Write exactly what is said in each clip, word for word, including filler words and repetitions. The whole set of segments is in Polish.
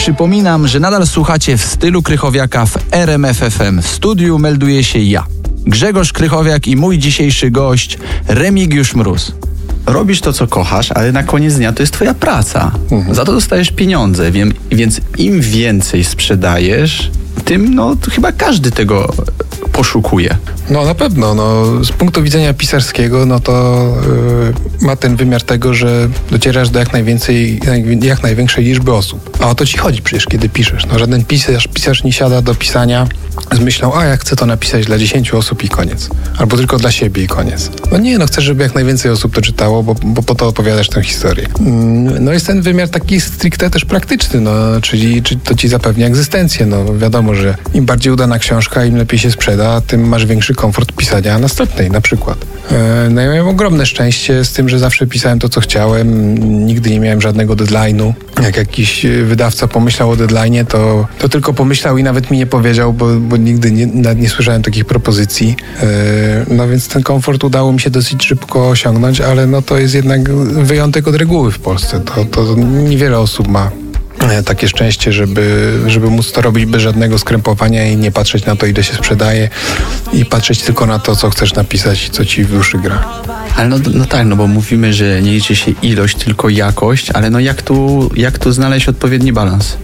Przypominam, że nadal słuchacie w stylu Krychowiaka w R M F F M. W studiu melduje się ja, Grzegorz Krychowiak, i mój dzisiejszy gość Remigiusz Mróz. Robisz to, co kochasz, ale na koniec dnia to jest twoja praca. Mhm. Za to dostajesz pieniądze, wiem, więc im więcej sprzedajesz, tym no to chyba każdy tego poszukuje. No na pewno, no, z punktu widzenia pisarskiego, no to yy, ma ten wymiar tego, że docierasz do jak najwięcej, jak, jak największej liczby osób. A o to ci chodzi przecież, kiedy piszesz. No, żaden pisarz, pisarz nie siada do pisania z myślą, a ja chcę to napisać dla dziesięciu osób i koniec. Albo tylko dla siebie i koniec. No nie, no chcesz, żeby jak najwięcej osób to czytało, bo, bo po to opowiadasz tę historię. No jest ten wymiar taki stricte też praktyczny, no, czyli, czyli to ci zapewnia egzystencję. No wiadomo, że im bardziej udana książka, im lepiej się sprzeda, tym masz większy komfort pisania następnej na przykład. No ja miałem ogromne szczęście z tym, że zawsze pisałem to, co chciałem. Nigdy nie miałem żadnego deadline'u. Jak jakiś wydawca pomyślał o deadline'ie, to, to tylko pomyślał i nawet mi nie powiedział, bo, bo nigdy nie, nawet nie słyszałem takich propozycji. No więc ten komfort udało mi się dosyć szybko osiągnąć, ale no to jest jednak wyjątek od reguły w Polsce. To, to niewiele osób ma takie szczęście, żeby, żeby móc to robić bez żadnego skrępowania i nie patrzeć na to, ile się sprzedaje, i patrzeć tylko na to, co chcesz napisać i co ci w duszy gra. Ale no, no tak, no bo mówimy, że nie liczy się ilość, tylko jakość, ale no jak tu, jak tu znaleźć odpowiedni balans?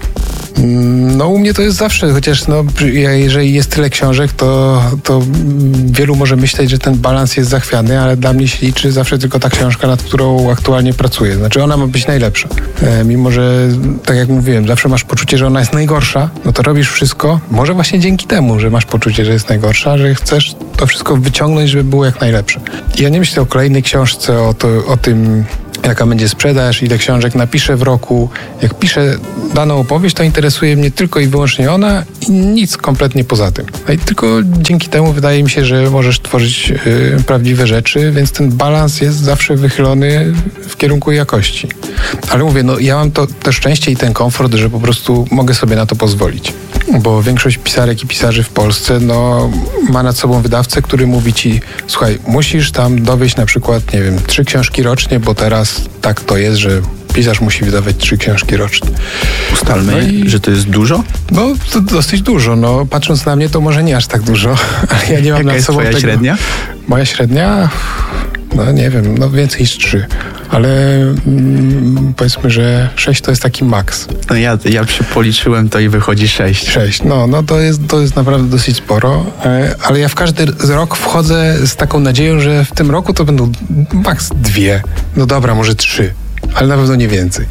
No u mnie to jest zawsze, chociaż no, jeżeli jest tyle książek, to, to wielu może myśleć, że ten balans jest zachwiany, ale dla mnie się liczy zawsze tylko ta książka, nad którą aktualnie pracuję. Znaczy ona ma być najlepsza. E, mimo, że tak jak mówiłem, zawsze masz poczucie, że ona jest najgorsza, no to robisz wszystko, może właśnie dzięki temu, że masz poczucie, że jest najgorsza, że chcesz to wszystko wyciągnąć, żeby było jak najlepsze. I ja nie myślę o kolejnej książce, o, to, o tym, jaka będzie sprzedaż, ile książek napiszę w roku. Jak piszę daną opowieść, to interesuje mnie tylko i wyłącznie ona i nic kompletnie poza tym. I tylko dzięki temu wydaje mi się, że możesz tworzyć y, prawdziwe rzeczy, więc ten balans jest zawsze wychylony w kierunku jakości. Ale mówię, no ja mam to, to szczęście i ten komfort, że po prostu mogę sobie na to pozwolić. Bo większość pisarek i pisarzy w Polsce no, ma nad sobą wydawcę, który mówi ci, słuchaj, musisz tam dowieść na przykład, nie wiem, trzy książki rocznie, bo teraz tak to jest, że pisarz musi wydawać trzy książki rocznie. Ustalmy, no i, że to jest dużo? No, to dosyć dużo. No, patrząc na mnie, to może nie aż tak dużo, ale ja nie mam Jaka nad sobą jest twoja tego. średnia? Moja średnia? No nie wiem, no więcej niż trzy. Ale mm, powiedzmy, że sześć to jest taki maks. No ja, ja przy policzyłem to i wychodzi sześć. Sześć, no, no to jest, to jest naprawdę dosyć sporo, e, ale ja w każdy rok wchodzę z taką nadzieją, że w tym roku to będą maks dwie. No dobra, może trzy, ale na pewno nie więcej.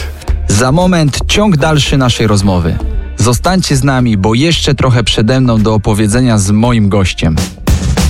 Za moment ciąg dalszy naszej rozmowy. Zostańcie z nami, bo jeszcze trochę przede mną do opowiedzenia z moim gościem.